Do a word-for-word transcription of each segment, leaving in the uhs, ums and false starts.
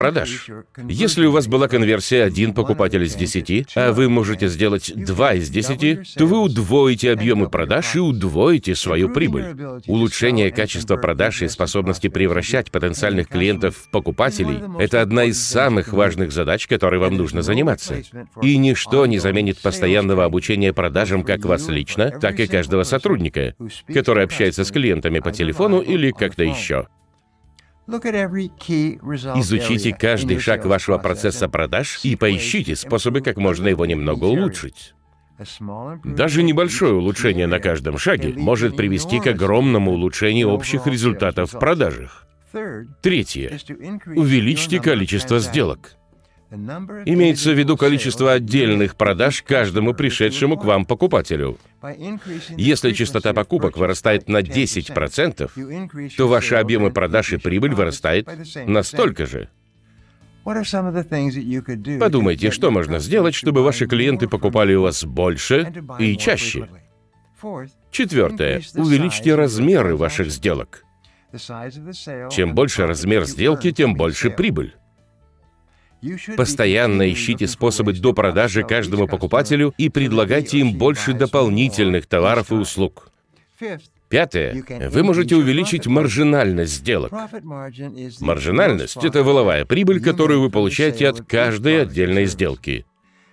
продаж. Если у вас была конверсия один покупатель из десяти, а вы можете сделать два из десяти, то вы удвоите объемы продаж и удвоите свою прибыль. Улучшение качества продаж и способности превращать потенциальных клиентов в покупателей – это одна из самых важных задач, которой вам нужно заниматься. И ничто не заменит постоянного обучения продажам как вас лично, так и каждого сотрудника, который общается с клиентами по телефону или как-то еще. Изучите каждый шаг вашего процесса продаж и поищите способы, как можно его немного улучшить. Даже небольшое улучшение на каждом шаге может привести к огромному улучшению общих результатов в продажах. Третье. Увеличьте количество сделок. Имеется в виду количество отдельных продаж каждому пришедшему к вам покупателю. Если частота покупок вырастает на десять процентов, то ваши объемы продаж и прибыль вырастает на столько же. Подумайте, что можно сделать, чтобы ваши клиенты покупали у вас больше и чаще. Четвертое. Увеличьте размеры ваших сделок. Чем больше размер сделки, тем больше прибыль. Постоянно ищите способы допродажи каждому покупателю и предлагайте им больше дополнительных товаров и услуг. Пятое. Вы можете увеличить маржинальность сделок. Маржинальность – это валовая прибыль, которую вы получаете от каждой отдельной сделки.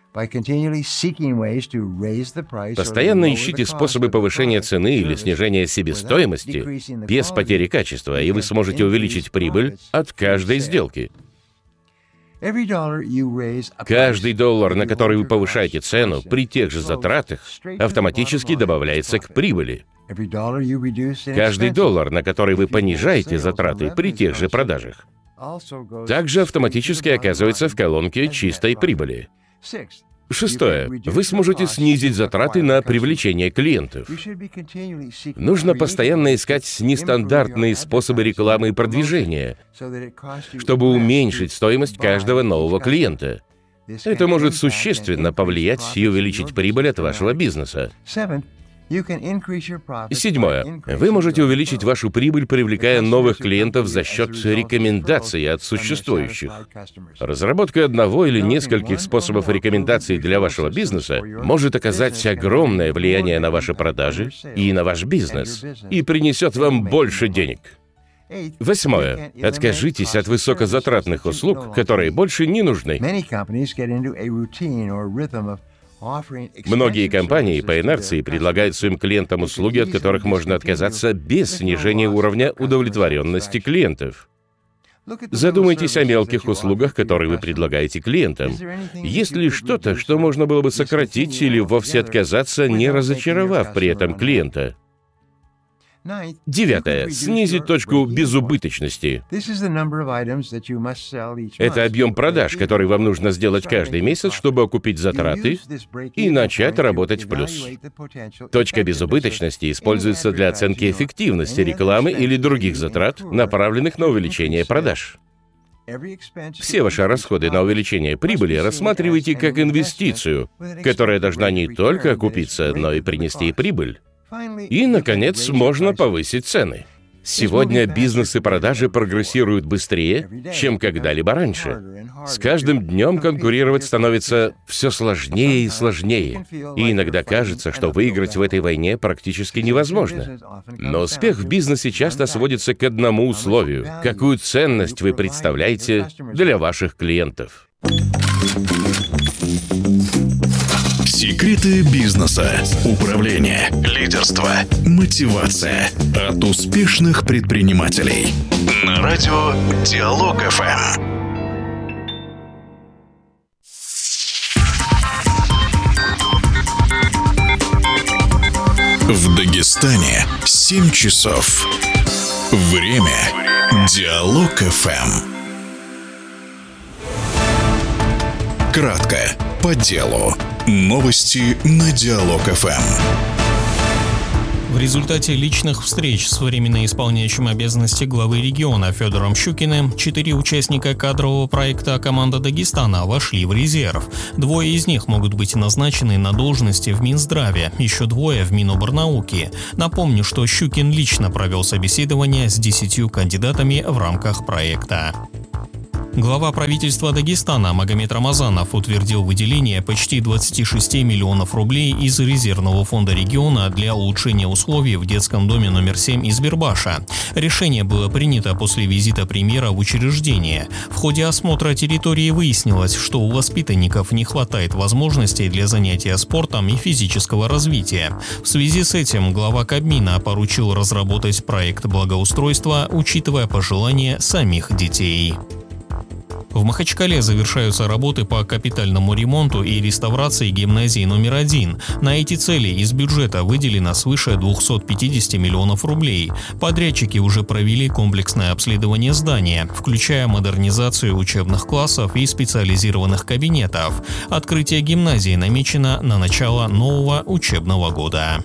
Постоянно ищите способы повышения цены или снижения себестоимости без потери качества, и вы сможете увеличить прибыль от каждой сделки. Каждый доллар, на который вы повышаете цену при тех же затратах, автоматически добавляется к прибыли. Каждый доллар, на который вы понижаете затраты при тех же продажах, также автоматически оказывается в колонке чистой прибыли. Шестое. Вы сможете снизить затраты на привлечение клиентов. Нужно постоянно искать нестандартные способы рекламы и продвижения, чтобы уменьшить стоимость каждого нового клиента. Это может существенно повлиять и увеличить прибыль от вашего бизнеса. Седьмое. Вы можете увеличить вашу прибыль, привлекая новых клиентов за счет рекомендаций от существующих. Разработка одного или нескольких способов рекомендаций для вашего бизнеса может оказать огромное влияние на ваши продажи и на ваш бизнес, и принесет вам больше денег. Восьмое. Откажитесь от высокозатратных услуг, которые больше не нужны. Многие компании по инерции предлагают своим клиентам услуги, от которых можно отказаться без снижения уровня удовлетворенности клиентов. Задумайтесь о мелких услугах, которые вы предлагаете клиентам. Есть ли что-то, что можно было бы сократить или вовсе отказаться, не разочаровав при этом клиента? Девятое. Снизить точку безубыточности. Это объем продаж, который вам нужно сделать каждый месяц, чтобы окупить затраты и начать работать в плюс. Точка безубыточности используется для оценки эффективности рекламы или других затрат, направленных на увеличение продаж. Все ваши расходы на увеличение прибыли рассматривайте как инвестицию, которая должна не только окупиться, но и принести прибыль. И, наконец, можно повысить цены. Сегодня бизнес и продажи прогрессируют быстрее, чем когда-либо раньше. С каждым днем конкурировать становится все сложнее и сложнее. И иногда кажется, что выиграть в этой войне практически невозможно. Но успех в бизнесе часто сводится к одному условию: какую ценность вы представляете для ваших клиентов. Секреты бизнеса, управление, лидерство, мотивация от успешных предпринимателей. На радио Диалог эф эм. В Дагестане семь часов. Время Диалог эф эм. Кратко, по делу. Новости на Диалог эф эм. В результате личных встреч с временно исполняющим обязанности главы региона Федором Щукиным четыре участника кадрового проекта «Команда Дагестана» вошли в резерв. Двое из них могут быть назначены на должности в Минздраве, еще двое в Миноборнауки. Напомню, что Щукин лично провел собеседование с десятью кандидатами в рамках проекта. Глава правительства Дагестана Магомед Рамазанов утвердил выделение почти двадцати шести миллионов рублей из резервного фонда региона для улучшения условий в детском доме номер семь из Бирбаша. Решение было принято после визита премьера в учреждение. В ходе осмотра территории выяснилось, что у воспитанников не хватает возможностей для занятия спортом и физического развития. В связи с этим глава Кабмина поручил разработать проект благоустройства, учитывая пожелания самих детей. В Махачкале завершаются работы по капитальному ремонту и реставрации гимназии номер один. На эти цели из бюджета выделено свыше двухсот пятидесяти миллионов рублей. Подрядчики уже провели комплексное обследование здания, включая модернизацию учебных классов и специализированных кабинетов. Открытие гимназии намечено на начало нового учебного года.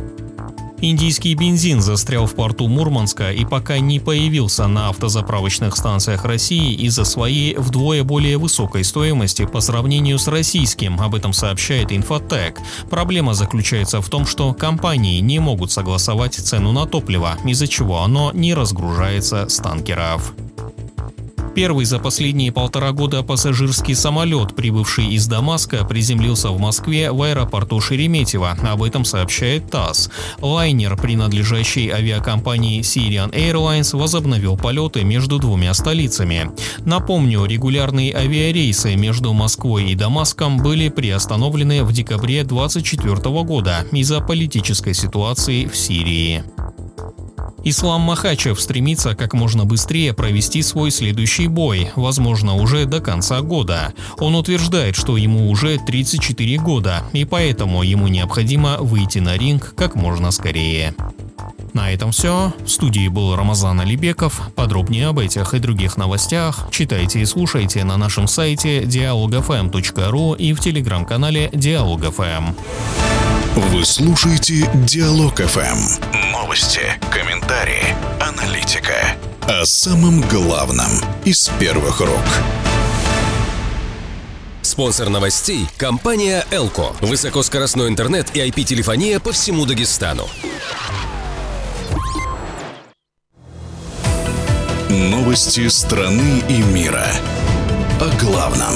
Индийский бензин застрял в порту Мурманска и пока не появился на автозаправочных станциях России из-за своей вдвое более высокой стоимости по сравнению с российским, об этом сообщает Инфотек. Проблема заключается в том, что компании не могут согласовать цену на топливо, из-за чего оно не разгружается с танкеров. Первый за последние полтора года пассажирский самолет, прибывший из Дамаска, приземлился в Москве в аэропорту Шереметьево. Об этом сообщает ТАСС. Лайнер, принадлежащий авиакомпании Syrian Airlines, возобновил полеты между двумя столицами. Напомню, регулярные авиарейсы между Москвой и Дамаском были приостановлены в декабре две тысячи двадцать четвёртого года из-за политической ситуации в Сирии. Ислам Махачев стремится как можно быстрее провести свой следующий бой, возможно, уже до конца года. Он утверждает, что ему уже тридцать четыре года, и поэтому ему необходимо выйти на ринг как можно скорее. На этом все. В студии был Рамазан Алибеков. Подробнее об этих и других новостях читайте и слушайте на нашем сайте диалог эф эм точка ру и в телеграм-канале Диалог эф эм. Вы слушаете Диалог эф эм. Новости, комментарии, аналитика. О самом главном из первых рук. Спонсор новостей – компания «Элко». Высокоскоростной интернет и ай пи-телефония по всему Дагестану. Новости страны и мира. О главном.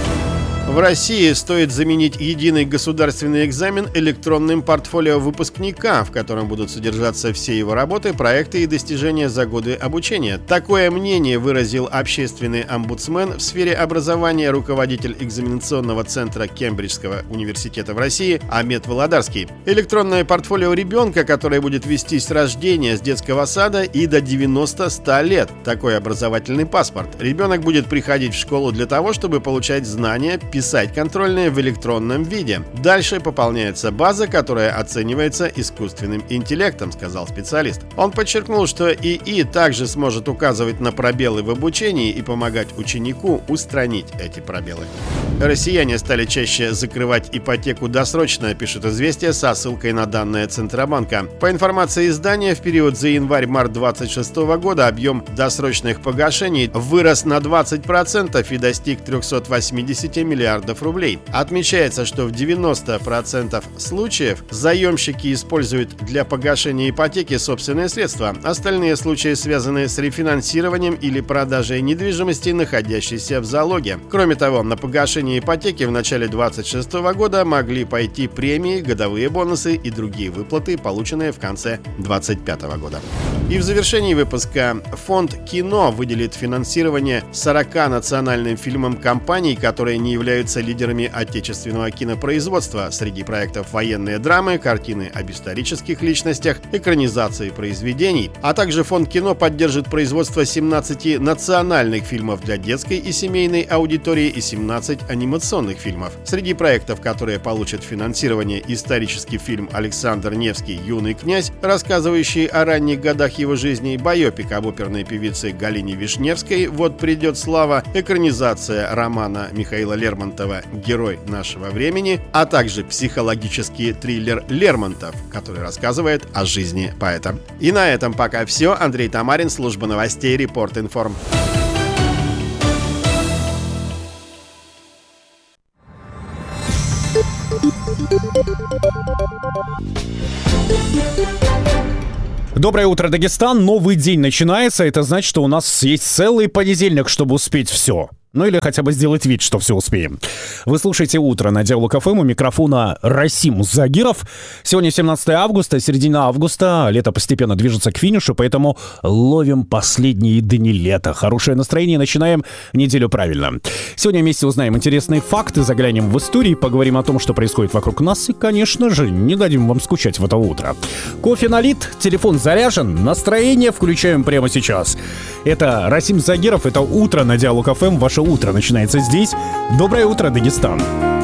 В России стоит заменить единый государственный экзамен электронным портфолио выпускника, в котором будут содержаться все его работы, проекты и достижения за годы обучения. Такое мнение выразил общественный омбудсмен в сфере образования, руководитель экзаменационного центра Кембриджского университета в России Амет Володарский. Электронное портфолио ребенка, которое будет вестись с рождения, с детского сада и до девяноста-ста лет. Такой образовательный паспорт. Ребенок будет приходить в школу для того, чтобы получать знания, писать контрольные в электронном виде. Дальше пополняется база, которая оценивается искусственным интеллектом, сказал специалист. Он подчеркнул, что ИИ также сможет указывать на пробелы в обучении и помогать ученику устранить эти пробелы. Россияне стали чаще закрывать ипотеку досрочно, пишет «Известия» со ссылкой на данные Центробанка. По информации издания, в период за январь-март две тысячи двадцать шестого года объем досрочных погашений вырос на двадцать процентов и достиг трёхсот восьмидесяти миллиардов рублей. Отмечается, что в девяноста процентах случаев заемщики используют для погашения ипотеки собственные средства. Остальные случаи связаны с рефинансированием или продажей недвижимости, находящейся в залоге. Кроме того, на погашение ипотеки в начале две тысячи двадцать шестого года могли пойти премии, годовые бонусы и другие выплаты, полученные в конце две тысячи двадцать пятого года. И в завершении выпуска фонд «Кино» выделит финансирование сорока национальным фильмам компаний, которые не являются лидерами отечественного кинопроизводства. Среди проектов военные драмы, картины об исторических личностях, экранизации произведений. А также фонд «Кино» поддержит производство семнадцати национальных фильмов для детской и семейной аудитории и семнадцати анимационных фильмов. Среди проектов, которые получат финансирование, исторический фильм «Александр Невский. Юный князь», рассказывающий о ранних годах его жизни, байопик об оперной певице Галине Вишневской «Вот придет слава», экранизация романа Михаила Лермонтова «Герой нашего времени», а также психологический триллер «Лермонтов», который рассказывает о жизни поэта. И на этом пока все. Андрей Тамарин, служба новостей Репорт Информ. Доброе утро, Дагестан. Новый день начинается. Это значит, что у нас есть целый понедельник, чтобы успеть все. Ну или хотя бы сделать вид, что все успеем. Вы слушаете «Утро» на Диалог эф эм. У микрофона Расим Загиров. Сегодня семнадцатое августа, середина августа. Лето постепенно движется к финишу, поэтому ловим последние дни лета. Хорошее настроение, начинаем неделю правильно. Сегодня вместе узнаем интересные факты, заглянем в историю, поговорим о том, что происходит вокруг нас. И, конечно же, не дадим вам скучать в это утро. Кофе налит, телефон заряжен, настроение включаем прямо сейчас. Это Расим Загиров, это «Утро» на Диалог эф эм. Ваше утро начинается здесь. Доброе утро, Дагестан.